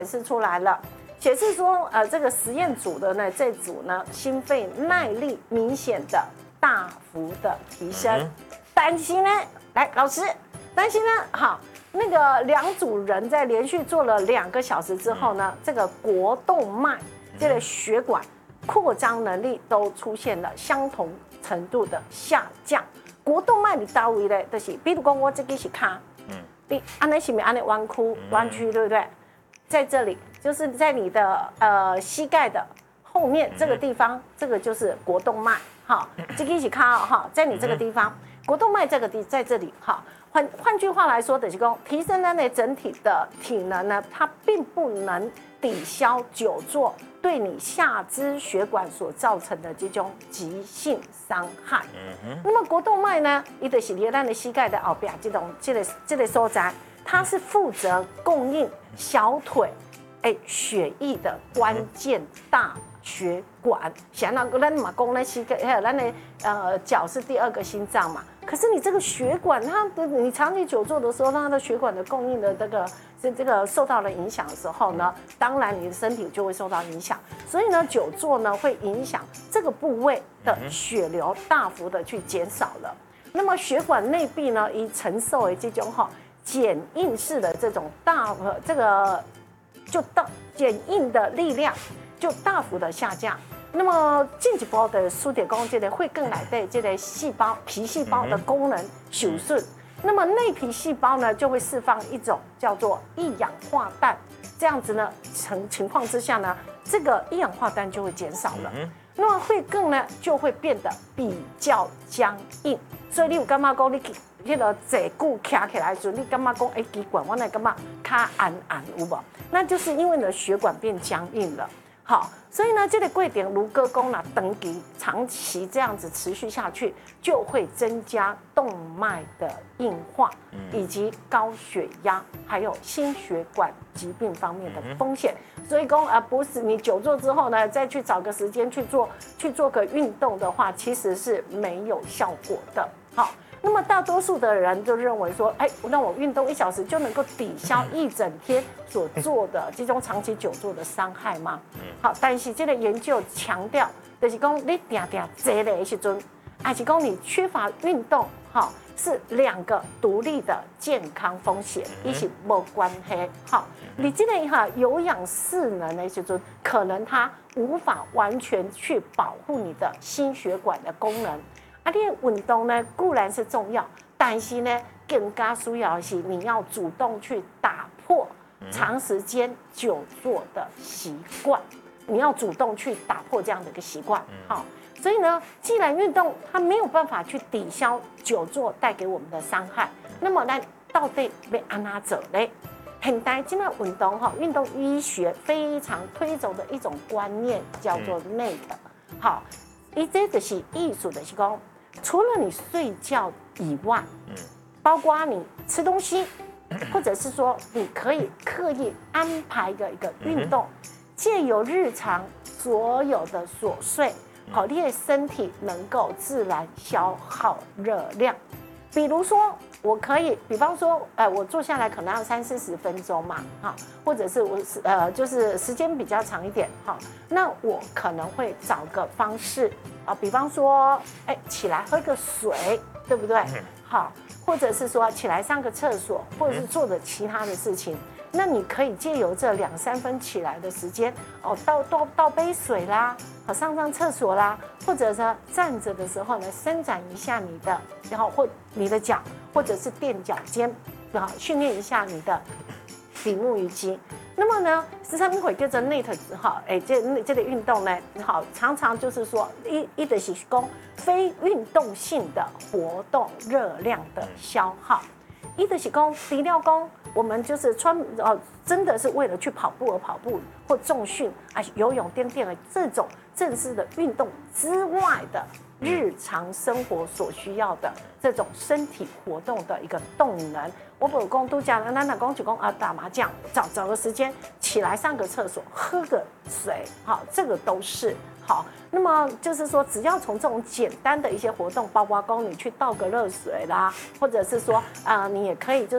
显示出来了，显示说这个实验组的呢这组呢心肺耐力明显的大幅的提升，但是呢，来老师，但是呢，好。那个2组人在连续做了2个小时之后呢，这个国动脉这个血管扩张能力都出现了相同程度的下降。国动脉你到位嘞，就是比如说我这个是卡，你安那是不是安那弯曲，对不对？在这里就是在你的膝盖的后面这个地方，这个就是国动脉，好，这个是卡哈，在你这个地方，国动脉在这里，好。换句话来说，就是说提升了你整体的体能呢，它并不能抵消久坐对你下肢血管所造成的这种急性伤害。那么国动脉呢，它就是在咱的膝盖的后边这个所在，它是负责供应小腿血液的关键大血管。想到咱嘛讲咱膝盖，还有咱的脚是第2个心脏嘛。可是你这个血管，你长期久坐的时候，它的血管的供应的这个受到了影响的时候呢，当然你的身体就会受到影响。所以呢，久坐呢会影响这个部位的血流大幅的去减少了。那么血管内壁呢，以承受的这种剪硬式的这种剪硬的力量就大幅的下降。那么进一步的输点讲，这个会更来对这个皮细胞的功能受损。那么内皮细胞呢，就会释放一种叫做一氧化氮，这样子呢，情况之下呢，这个一氧化氮就会减少了。那么会更呢，就会变得比较僵硬。所以你有感觉讲你那个坐久站起来的时候，你感觉讲奇怪，我那感觉卡硬有无？那就是因为你的血管变僵硬了。好，所以呢，这个过程如果讲啦，长期这样子持续下去，就会增加动脉的硬化，以及高血压，还有心血管疾病方面的风险。所以讲不是你久坐之后呢，再去找个时间去做个运动的话，其实是没有效果的。好。那么大多数的人就认为说，那我运动1小时就能够抵消一整天所做的这种长期久坐的伤害吗？好，但是这个研究强调，就是讲你定坐的时阵，还是讲你缺乏运动，是2个独立的健康风险，一起没关系。好，你这个有氧势能的时阵，可能它无法完全去保护你的心血管的功能。你的运动呢固然是重要，但是呢更加需要的是你要主动去打破长时间久坐的习惯，你要主动去打破这样的一个习惯。好，所以呢，既然运动它没有办法去抵消久坐带给我们的伤害，那么咱到底要安怎做呢？现代现在运动医学非常推崇的一种观念叫做 NEAT。好，这就是意思，就是说。除了你睡觉以外，包括你吃东西，或者是说你可以刻意安排一个运动，借由日常所有的琐碎，好，你的身体能够自然消耗热量。比如说，我可以，比方说，我坐下来可能要30-40分钟嘛，哈，或者是就是时间比较长一点，哈，那我可能会找个方式啊，比方说，起来喝个水，对不对？好，或者是说起来上个厕所，或者是做的其他的事情，那你可以借由这2-3分起来的时间，哦，倒杯水啦，好，上厕所啦，或者是站着的时候呢，伸展一下你的，然后或你的脚，或者是垫脚尖，然后训练一下你的比目鱼肌。那么呢，实际上会叫做 NEAT 哈，这个运动呢，好，常常就是说，一的是讲非运动性的活动热量的消耗，一的是讲除了讲我们就是真的是为了去跑步而跑步，或重训啊、游泳、电的这种正式的运动之外的日常生活所需要的这种身体活动的一个动能。我不讲都讲了，那讲就讲啊，打麻将，找个时间起来上个厕所，喝个水，好，这个都是好。那么就是说，只要从这种简单的一些活动，包括讲你去倒个热水啦，或者是说你也可以就